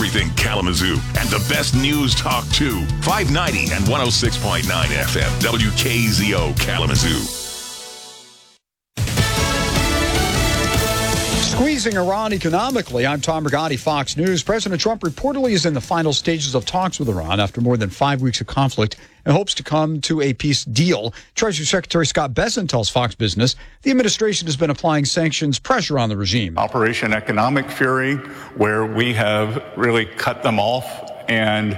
everything Kalamazoo and the best news talk too. 590 and 106.9 FM, WKZO Kalamazoo. Squeezing Iran economically. I'm Tom Rigotti, Fox News. President Trump reportedly is in the final stages of talks with Iran after more than 5 weeks of conflict and hopes to come to a peace deal. Treasury Secretary Scott Bessent tells Fox Business the administration has been applying sanctions pressure on the regime. Operation Economic Fury, where we have really cut them off, and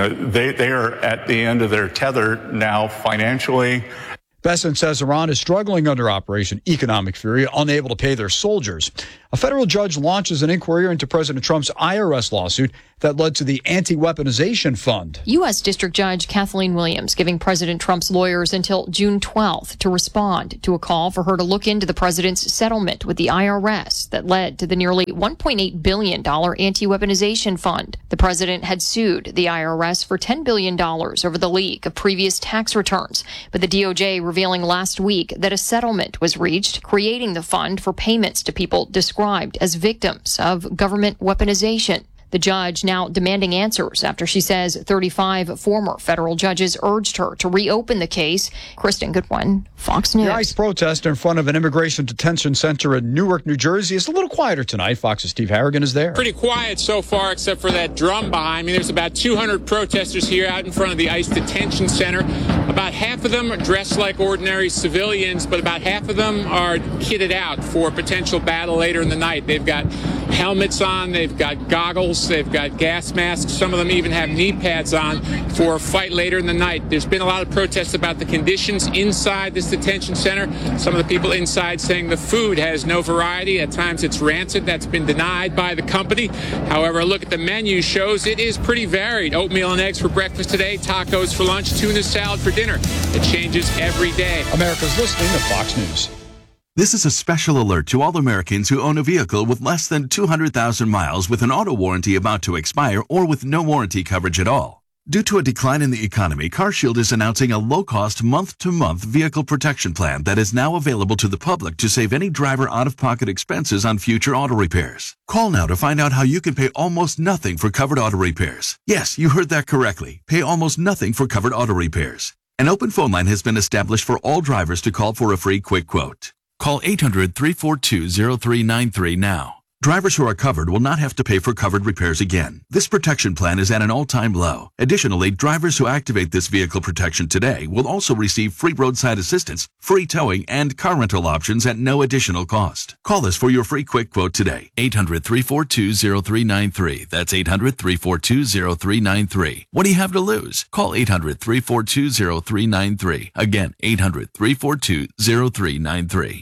they are at the end of their tether now financially. Bessent says Iran is struggling under Operation Economic Fury, unable to pay their soldiers. A federal judge launches an inquiry into President Trump's IRS lawsuit that led to the anti-weaponization fund. U.S. District Judge Kathleen Williams giving President Trump's lawyers until June 12th to respond to a call for her to look into the president's settlement with the IRS that led to the nearly $1.8 billion anti-weaponization fund. The president had sued the IRS for $10 billion over the leak of previous tax returns, but the DOJ revealing last week that a settlement was reached, creating the fund for payments to people described as victims of government weaponization. The judge now demanding answers after she says 35 former federal judges urged her to reopen the case. Kristen Goodwin, Fox News. The ICE protest in front of an immigration detention center in Newark, New Jersey is a little quieter tonight. Fox's Steve Harrigan is there. Pretty quiet so far, except for that drum behind me. There's about 200 protesters here out in front of the ICE detention center. About half of them are dressed like ordinary civilians, but about half of them are kitted out for potential battle later in the night. They've got helmets on, they've got goggles, they've got gas masks. Some of them even have knee pads on for a fight later in the night. There's been a lot of protests about the conditions inside this detention center. Some of the people inside saying the food has no variety. At times it's rancid. That's been denied by the company. However, a look at the menu shows it is pretty varied. Oatmeal and eggs for breakfast today, tacos for lunch, tuna salad for dinner. It changes every day. America's listening to Fox News. This is a special alert to all Americans who own a vehicle with less than 200,000 miles with an auto warranty about to expire or with no warranty coverage at all. Due to a decline in the economy, CarShield is announcing a low-cost month-to-month vehicle protection plan that is now available to the public to save any driver out-of-pocket expenses on future auto repairs. Call now to find out how you can pay almost nothing for covered auto repairs. Yes, you heard that correctly. Pay almost nothing for covered auto repairs. An open phone line has been established for all drivers to call for a free quick quote. Call 800-342-0393 now. Drivers who are covered will not have to pay for covered repairs again. This protection plan is at an all-time low. Additionally, drivers who activate this vehicle protection today will also receive free roadside assistance, free towing, and car rental options at no additional cost. Call us for your free quick quote today. 800-342-0393. That's 800-342-0393. What do you have to lose? Call 800-342-0393. Again, 800-342-0393.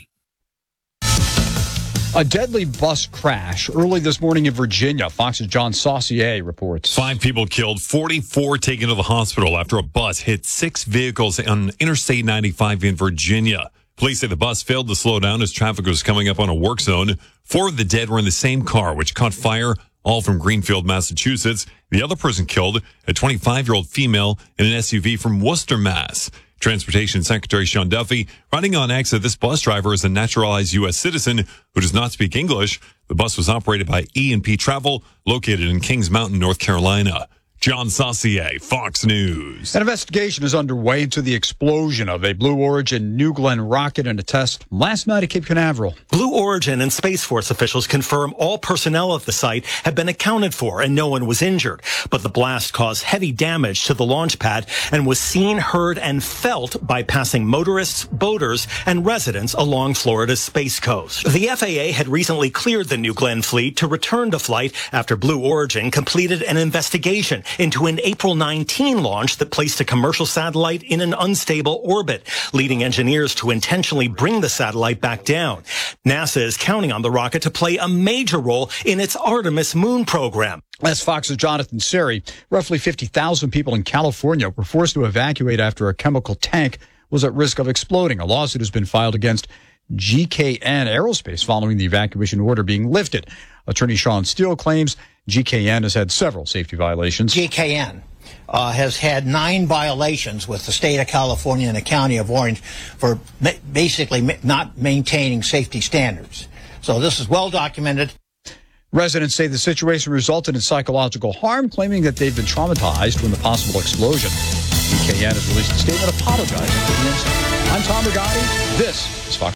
A deadly bus crash early this morning in Virginia. Fox's John Saucier reports. 5 people killed, 44 taken to the hospital after a bus hit 6 vehicles on Interstate 95 in Virginia. Police say the bus failed to slow down as traffic was coming up on a work zone. 4 of the dead were in the same car, which caught fire, all from Greenfield, Massachusetts. The other person killed, a 25-year-old female in an SUV from Worcester, Mass. Transportation Secretary Sean Duffy writing on X that this bus driver is a naturalized U.S. citizen who does not speak English. The bus was operated by E&P Travel, located in Kings Mountain, North Carolina. John Saucier, Fox News. An investigation is underway into the explosion of a Blue Origin New Glenn rocket in a test last night at Cape Canaveral. Blue Origin and Space Force officials confirm all personnel at the site have been accounted for and no one was injured. But the blast caused heavy damage to the launch pad and was seen, heard, and felt by passing motorists, boaters, and residents along Florida's Space Coast. The FAA had recently cleared the New Glenn fleet to return to flight after Blue Origin completed an investigation into an April 19 launch that placed a commercial satellite in an unstable orbit, leading engineers to intentionally bring the satellite back down. NASA is counting on the rocket to play a major role in its Artemis moon program. As Fox's Jonathan Seri, roughly 50,000 people in California were forced to evacuate after a chemical tank was at risk of exploding. A lawsuit has been filed against GKN Aerospace following the evacuation order being lifted. Attorney Sean Steele claims GKN has had several safety violations. GKN has had 9 violations with the state of California and the county of Orange for basically not maintaining safety standards. So this is well documented. Residents say the situation resulted in psychological harm, claiming that they've been traumatized from the possible explosion. GKN has released a statement apologizing for the incident. I'm Tom Rigotti. This is Fox.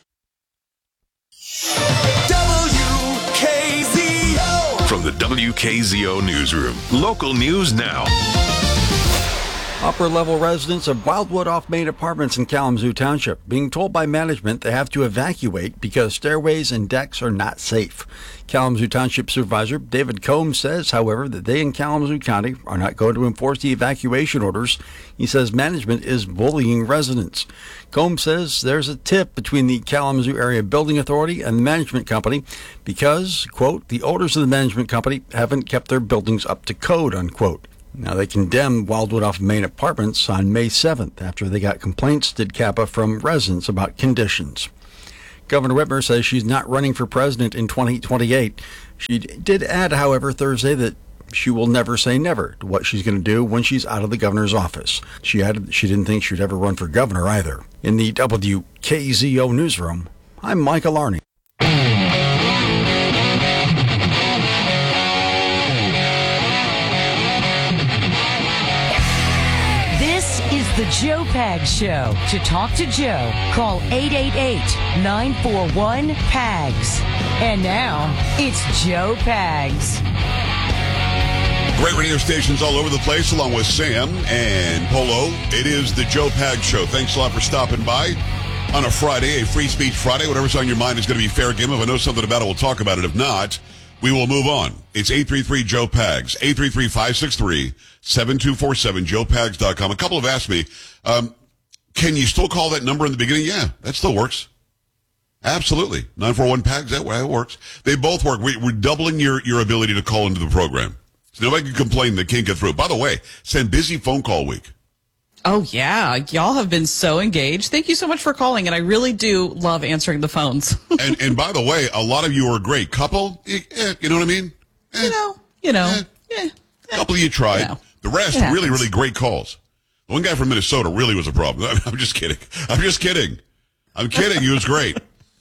WKZO. From the WKZO Newsroom. Local news now. Upper-level residents of Wildwood off-Main Apartments in Kalamazoo Township being told by management they have to evacuate because stairways and decks are not safe. Kalamazoo Township Supervisor David Combs says, however, that they in Kalamazoo County are not going to enforce the evacuation orders. He says management is bullying residents. Combs says there's a tip between the Kalamazoo Area Building Authority and the management company because, quote, the owners of the management company haven't kept their buildings up to code, unquote. Now, they condemned Wildwood off-Main Apartments on May 7th after they got complaints, did CAPA, from residents about conditions. Governor Whitmer says she's not running for president in 2028. She did add, however, Thursday that she will never say never to what she's going to do when she's out of the governor's office. She added she didn't think she'd ever run for governor either. In the WKZO newsroom, I'm Mike Alarney. The Joe Pags Show. To talk to Joe, call 888-941-PAGS. And now, it's Joe Pags. Great radio stations all over the place, along with Sam and Polo. It is the Joe Pags Show. Thanks a lot for stopping by on a Friday, a free speech Friday. Whatever's on your mind is going to be fair game. If I know something about it, we'll talk about it. If not, we will move on. It's 833-JOE-PAGS, 833-563-7247, joepags.com. A couple have asked me, can you still call that number in the beginning? Yeah, that still works. Absolutely. 941-PAGS, that works. They both work. We're doubling your ability to call into the program. So nobody can complain they can't get through. By the way, it's been busy phone call week. Oh, yeah. Y'all have been so engaged. Thank you so much for calling, and I really do love answering the phones. and by the way, a lot of you are a great couple. You know what I mean? You know. A couple of you tried. The rest, really, really great calls. The one guy from Minnesota really was a problem. I'm just kidding. I'm kidding. He was great.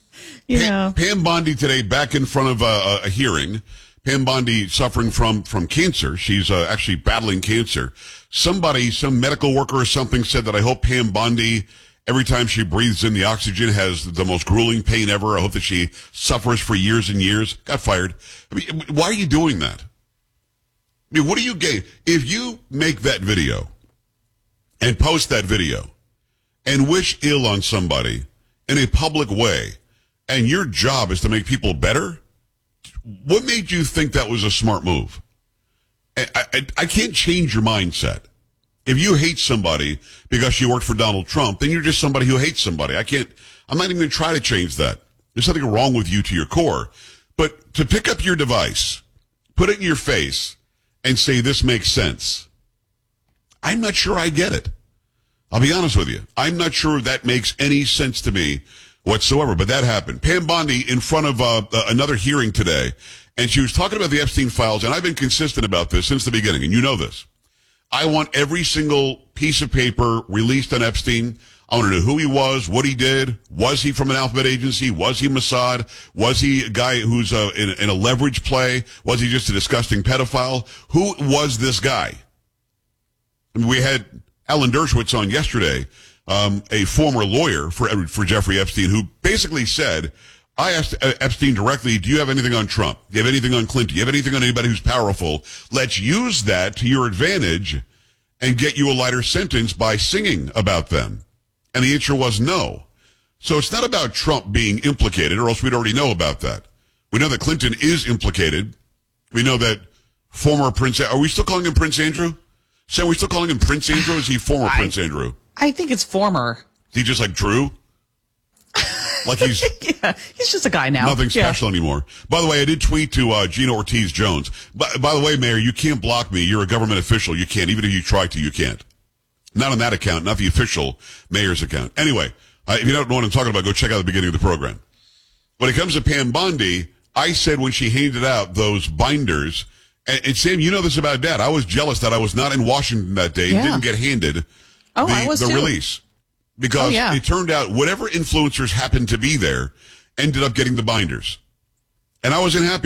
Pam Bondi today back in front of a hearing. Pam Bondi suffering from cancer. She's actually battling cancer. Some medical worker or something said that I hope Pam Bondi, every time she breathes in the oxygen, has the most grueling pain ever. I hope that she suffers for years and years. Got fired. I mean, why are you doing that? I mean, what do you gain? If you make that video and post that video and wish ill on somebody in a public way, and your job is to make people better, what made you think that was a smart move? I can't change your mindset. If you hate somebody because you worked for Donald Trump, then you're just somebody who hates somebody. I'm not even going to try to change that. There's something wrong with you to your core. But to pick up your device, put it in your face, and say this makes sense, I'm not sure I get it. I'll be honest with you. I'm not sure that makes any sense to me whatsoever, but that happened. Pam Bondi in front of another hearing today, and she was talking about the Epstein files, and I've been consistent about this since the beginning, and you know this. I want every single piece of paper released on Epstein. I want to know who he was, what he did. Was he from an alphabet agency? Was he Mossad? Was he a guy who's in a leverage play? Was he just a disgusting pedophile? Who was this guy? I mean, we had Alan Dershowitz on yesterday, a former lawyer for Jeffrey Epstein, who basically said, I asked Epstein directly, do you have anything on Trump? Do you have anything on Clinton? Do you have anything on anybody who's powerful? Let's use that to your advantage and get you a lighter sentence by singing about them. And the answer was no. So it's not about Trump being implicated, or else we'd already know about that. We know that Clinton is implicated. We know that former Prince, are we still calling him Prince Andrew? Sam, are we still calling him Prince Andrew? Or is he former Prince Andrew? I think it's former. Is he just like Drew? Like he's just a guy now. Nothing special anymore. By the way, I did tweet to Gina Ortiz-Jones. By the way, Mayor, you can't block me. You're a government official. You can't. Even if you try to, you can't. Not on that account, not the official mayor's account. Anyway, if you don't know what I'm talking about, go check out the beginning of the program. When it comes to Pam Bondi, I said when she handed out those binders, and Sam, you know this about Dad. I was jealous that I was not in Washington that day and didn't get handed the release. Because it turned out whatever influencers happened to be there ended up getting the binders. And I wasn't happy.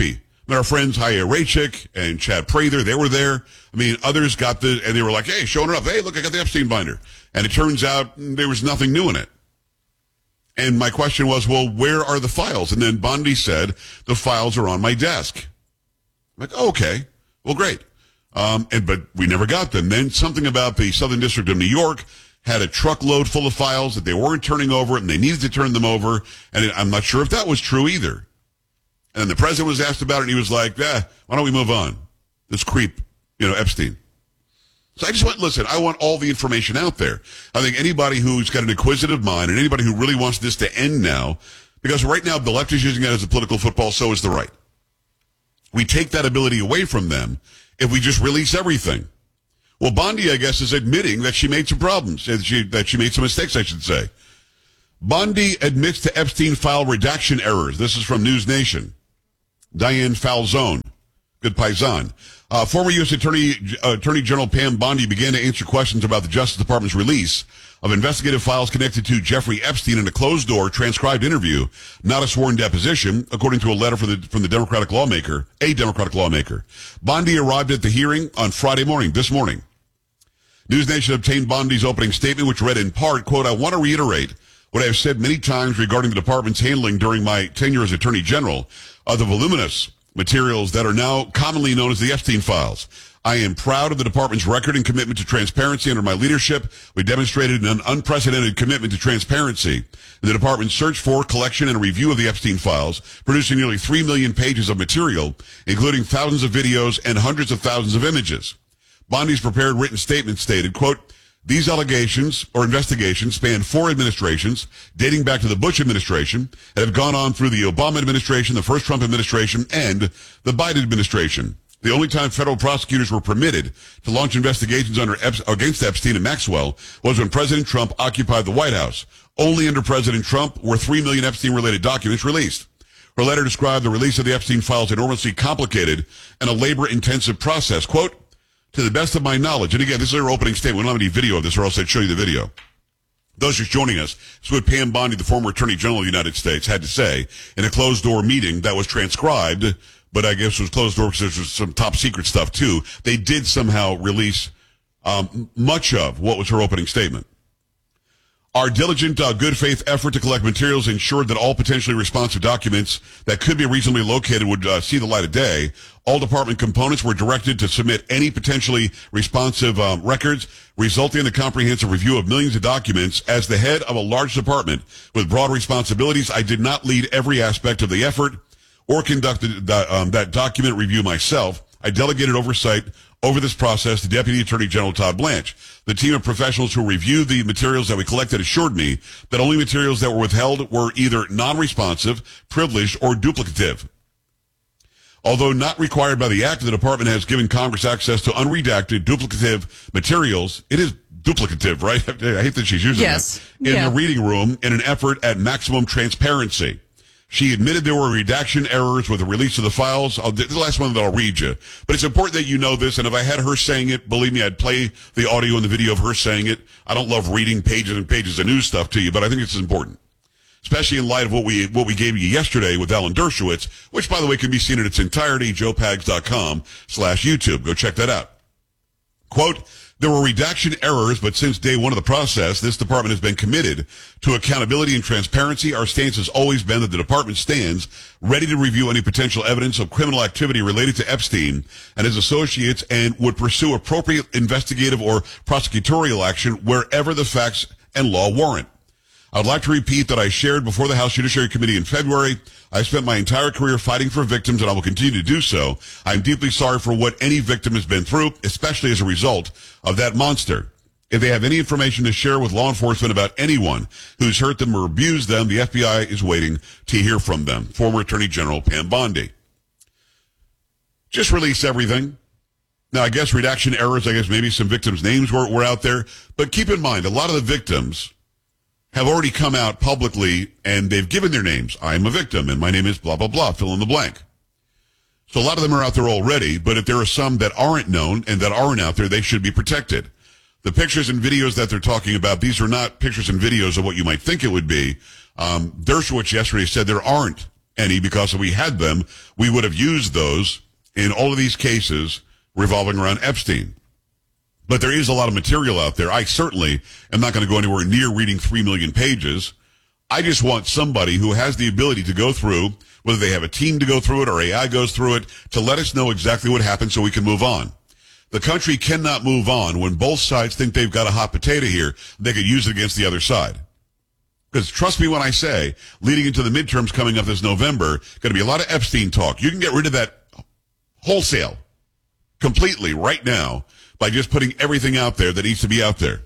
And our friends Haya Raychik and Chad Prather, they were there. I mean, others got and they were like, hey, showing it up. Hey, look, I got the Epstein binder. And it turns out there was nothing new in it. And my question was, well, where are the files? And then Bondi said, the files are on my desk. I'm like, oh, okay, well, great. But we never got them. Then something about the Southern District of New York had a truckload full of files that they weren't turning over, and they needed to turn them over. And I'm not sure if that was true either. And then the president was asked about it, and he was like, why don't we move on? This creep, Epstein. So I just went, listen, I want all the information out there. I think anybody who's got an inquisitive mind and anybody who really wants this to end now, because right now the left is using it as a political football, so is the right. We take that ability away from them if we just release everything. Well, Bondi, I guess, is admitting that she made some problems, that she made some mistakes, I should say. Bondi admits to Epstein file redaction errors. This is from News Nation. Diane Falzone, good paisan. Former U.S. Attorney General Pam Bondi began to answer questions about the Justice Department's release of investigative files connected to Jeffrey Epstein in a closed-door transcribed interview, not a sworn deposition, according to a letter from a Democratic lawmaker. Bondi arrived at the hearing on Friday morning, this morning. News Nation obtained Bondi's opening statement, which read in part, quote, I want to reiterate what I have said many times regarding the department's handling during my tenure as Attorney General of the voluminous materials that are now commonly known as the Epstein files. I am proud of the department's record and commitment to transparency under my leadership. We demonstrated an unprecedented commitment to transparency in the department's search for, collection, and review of the Epstein files, producing nearly 3 million pages of material, including thousands of videos and hundreds of thousands of images. Bondi's prepared written statement stated, quote, these allegations or investigations span 4 administrations dating back to the Bush administration and have gone on through the Obama administration, the first Trump administration, and the Biden administration. The only time federal prosecutors were permitted to launch investigations against Epstein and Maxwell was when President Trump occupied the White House. Only under President Trump were 3 million Epstein-related documents released. Her letter described the release of the Epstein files enormously complicated and a labor-intensive process. Quote, to the best of my knowledge, and again, this is her opening statement. We don't have any video of this, or else I'd show you the video. Those just joining us, this is what Pam Bondi, the former Attorney General of the United States, had to say in a closed-door meeting that was transcribed, but I guess it was closed-door because there was some top-secret stuff, too. They did somehow release much of what was her opening statement. Our diligent, good faith effort to collect materials ensured that all potentially responsive documents that could be reasonably located would see the light of day. All department components were directed to submit any potentially responsive records, resulting in a comprehensive review of millions of documents. As the head of a large department with broad responsibilities, I did not lead every aspect of the effort or conducted that document review myself. I delegated oversight over this process to Deputy Attorney General Todd Blanche. The team of professionals who reviewed the materials that we collected assured me that only materials that were withheld were either non-responsive, privileged, or duplicative. Although not required by the Act, the department has given Congress access to unredacted, duplicative materials. It is duplicative, right? I hate that she's using that. In the reading room in an effort at maximum transparency. She admitted there were redaction errors with the release of the files. The last one that I'll read you. But it's important that you know this, and if I had her saying it, believe me, I'd play the audio and the video of her saying it. I don't love reading pages and pages of news stuff to you, but I think it's important. Especially in light of what we gave you yesterday with Alan Dershowitz, which, by the way, can be seen in its entirety, joepags.com/YouTube. Go check that out. Quote, there were redaction errors, but since day one of the process, this department has been committed to accountability and transparency. Our stance has always been that the department stands ready to review any potential evidence of criminal activity related to Epstein and his associates and would pursue appropriate investigative or prosecutorial action wherever the facts and law warrant. I'd like to repeat that I shared before the House Judiciary Committee in February. I spent my entire career fighting for victims, and I will continue to do so. I'm deeply sorry for what any victim has been through, especially as a result of that monster. If they have any information to share with law enforcement about anyone who's hurt them or abused them, the FBI is waiting to hear from them. Former Attorney General Pam Bondi. Just release everything. Now, I guess redaction errors, I guess maybe some victims' names were out there. But keep in mind, a lot of the victims have already come out publicly and they've given their names. I'm a victim and my name is blah, blah, blah, fill in the blank. So a lot of them are out there already, but if there are some that aren't known and that aren't out there, they should be protected. The pictures and videos that they're talking about, these are not pictures and videos of what you might think it would be. Dershowitz yesterday said there aren't any, because if we had them, we would have used those in all of these cases revolving around Epstein. But there is a lot of material out there. I certainly am not going to go anywhere near reading 3 million pages. I just want somebody who has the ability to go through, whether they have a team to go through it or AI goes through it, to let us know exactly what happened so we can move on. The country cannot move on when both sides think they've got a hot potato here. They could use it against the other side. Because trust me when I say, leading into the midterms coming up this November, going to be a lot of Epstein talk. You can get rid of that wholesale, completely, right now, by just putting everything out there that needs to be out there.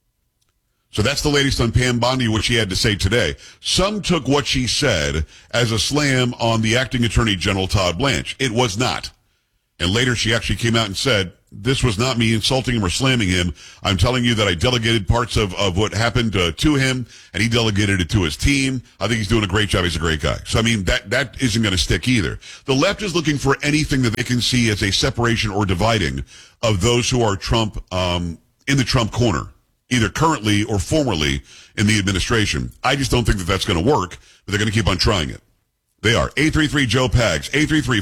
So that's the latest on Pam Bondi, what she had to say today. Some took what she said as a slam on the acting Attorney General, Todd Blanche. It was not. And later she actually came out and said, this was not me insulting him or slamming him. I'm telling you that I delegated parts of what happened to him, and he delegated it to his team. I think he's doing a great job. He's a great guy. So, I mean, that isn't going to stick either. The left is looking for anything that they can see as a separation or dividing of those who are Trump, in the Trump corner, either currently or formerly in the administration. I just don't think that that's going to work, but they're going to keep on trying it. They are. 833-JOE-PAGS,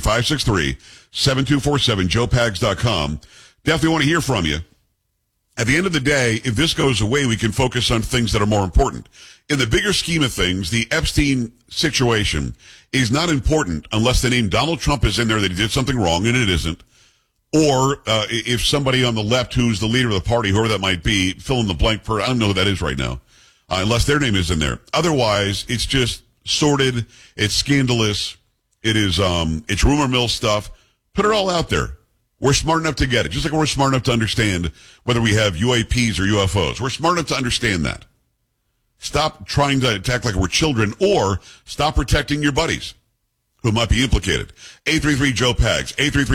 833-563-7247, joepags.com. Definitely want to hear from you. At the end of the day, if this goes away, we can focus on things that are more important. In the bigger scheme of things, the Epstein situation is not important unless the name Donald Trump is in there that he did something wrong, and it isn't. Or if somebody on the left who's the leader of the party, whoever that might be, fill in the blank I don't know who that is right now, unless their name is in there. Otherwise, it's just sordid, it's scandalous, it's rumor mill stuff. Put it all out there. We're smart enough to get it, just like we're smart enough to understand whether we have UAPs or UFOs. We're smart enough to understand that. Stop trying to attack like we're children, or stop protecting your buddies who might be implicated. 833-JOE-PAGS,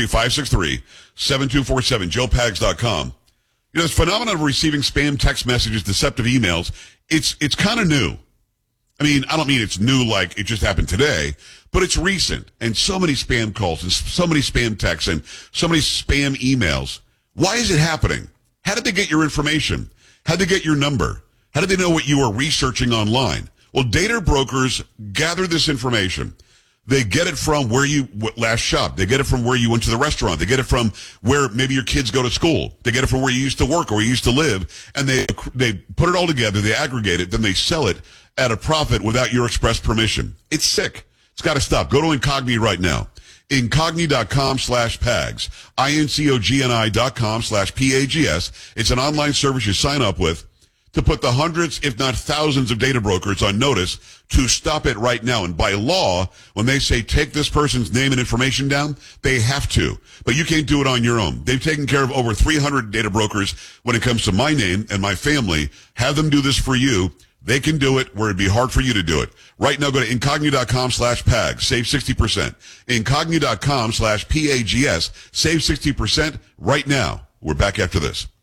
833-563-7247, joepags.com. You know, this phenomenon of receiving spam text messages, deceptive emails, it's kind of new. I mean, I don't mean it's new like it just happened today, but it's recent. And so many spam calls and so many spam texts and so many spam emails. Why is it happening? How did they get your information? How did they get your number? How did they know what you were researching online? Well, data brokers gather this information. They get it from where you last shopped. They get it from where you went to the restaurant. They get it from where maybe your kids go to school. They get it from where you used to work or where you used to live. And they put it all together. They aggregate it. Then they sell it at a profit without your express permission. It's sick. It's got to stop. Go to Incogni right now. Incogni.com/PAGS. INCOGNI.com/PAGS. It's an online service you sign up with to put the hundreds, if not thousands, of data brokers on notice to stop it right now. And by law, when they say take this person's name and information down, they have to. But you can't do it on your own. They've taken care of over 300 data brokers when it comes to my name and my family. Have them do this for you. They can do it where it'd be hard for you to do it. Right now, go to Incogni.com/PAGS. Save 60%. Incogni.com/PAGS. Save 60% right now. We're back after this.